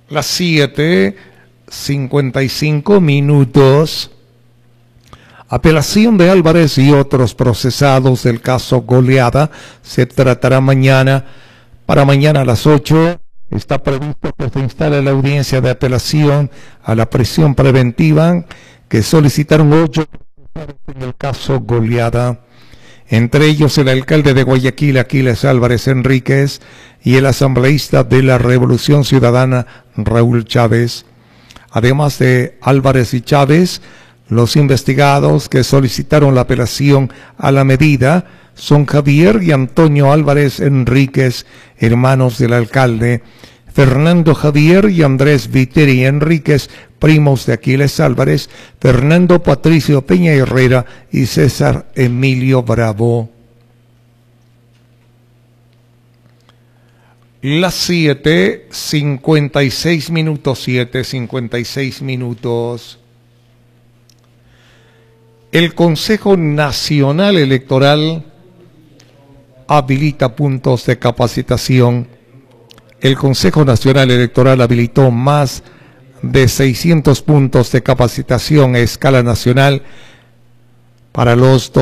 Las 7:55. Apelación de Álvarez y otros procesados del caso Goleada se tratará mañana. Para mañana a las 8 está previsto que se instale la audiencia de apelación a la prisión preventiva que solicitaron 8 en el caso Goleada. Entre ellos el alcalde de Guayaquil, Aquiles Álvarez Enríquez, y el asambleísta de la Revolución Ciudadana, Raúl Chávez. Además de Álvarez y Chávez, los investigados que solicitaron la apelación a la medida son Javier y Antonio Álvarez Enríquez, hermanos del alcalde, Fernando Javier y Andrés Viteri Enríquez, primos de Aquiles Álvarez, Fernando Patricio Peña Herrera y César Emilio Bravo. Las 7:56. El Consejo Nacional Electoral habilita puntos de capacitación. El Consejo Nacional Electoral habilitó más de 600 puntos de capacitación a escala nacional para los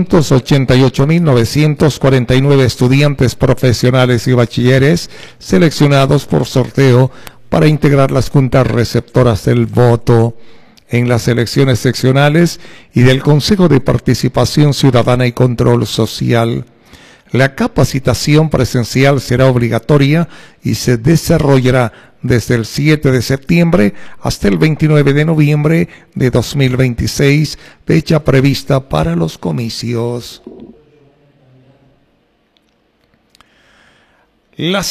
288.949 estudiantes profesionales y bachilleres seleccionados por sorteo para integrar las juntas receptoras del voto en las elecciones seccionales y del Consejo de Participación Ciudadana y Control Social. La capacitación presencial será obligatoria y se desarrollará desde el 7 de septiembre hasta el 29 de noviembre de 2026, fecha prevista para los comicios. Las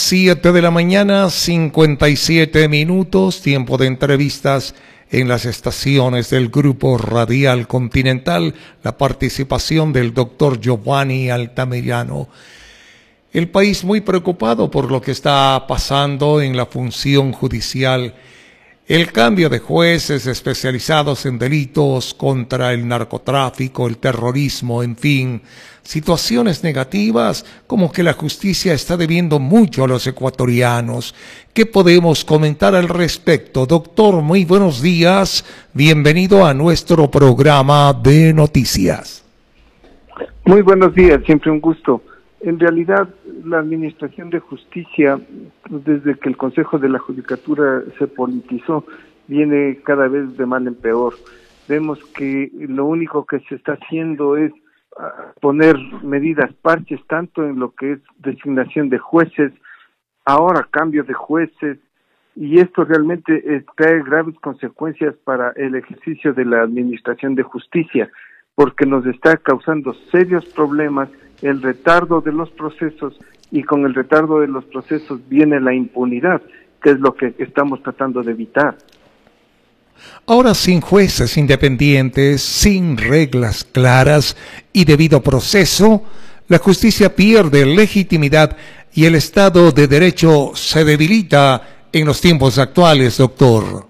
7:57, tiempo de entrevistas en las estaciones del Grupo Radial Continental, la participación del doctor Giovanni Altamirano. El país muy preocupado por lo que está pasando en la función judicial. El cambio de jueces especializados en delitos contra el narcotráfico, el terrorismo, en fin, situaciones negativas como que la justicia está debiendo mucho a los ecuatorianos. ¿Qué podemos comentar al respecto? Doctor, muy buenos días. Bienvenido a nuestro programa de noticias. Muy buenos días, siempre un gusto. En realidad, la Administración de Justicia, desde que el Consejo de la Judicatura se politizó, viene cada vez de mal en peor. Vemos que lo único que se está haciendo es poner medidas parches, tanto en lo que es designación de jueces, ahora cambio de jueces, y esto realmente trae graves consecuencias para el ejercicio de la Administración de Justicia, porque nos está causando serios problemas el retardo de los procesos, y con el retardo de los procesos viene la impunidad, que es lo que estamos tratando de evitar. Ahora, sin jueces independientes, sin reglas claras y debido proceso, la justicia pierde legitimidad y el Estado de Derecho se debilita en los tiempos actuales, doctor.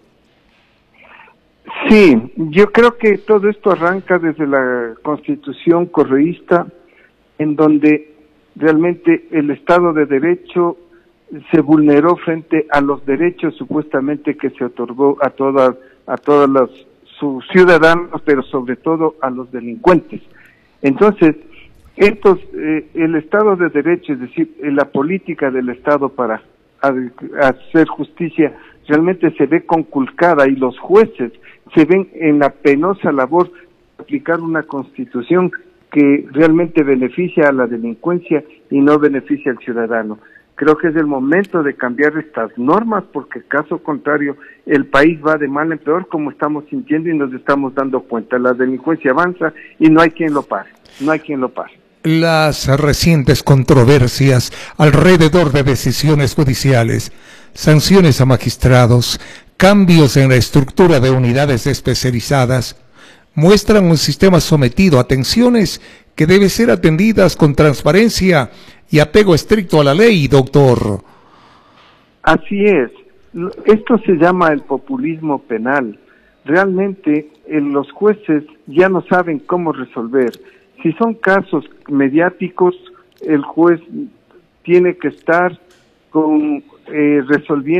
Sí, yo creo que todo esto arranca desde la Constitución correísta, en donde realmente el Estado de Derecho se vulneró frente a los derechos supuestamente que se otorgó a todos sus ciudadanos, pero sobre todo a los delincuentes. Entonces, el Estado de Derecho, es decir, la política del Estado para hacer justicia, realmente se ve conculcada, y los jueces se ven en la penosa labor de aplicar una constitución que realmente beneficia a la delincuencia y no beneficia al ciudadano. Creo que es el momento de cambiar estas normas, porque caso contrario el país va de mal en peor, como estamos sintiendo y nos estamos dando cuenta. La delincuencia avanza y no hay quien lo pare, Las recientes controversias alrededor de decisiones judiciales, sanciones a magistrados, cambios en la estructura de unidades especializadas, muestran un sistema sometido a tensiones que deben ser atendidas con transparencia y apego estricto a la ley, doctor. Así es. Esto se llama el populismo penal. Realmente los jueces ya no saben cómo resolver. Si son casos mediáticos, el juez tiene que estar resolviendo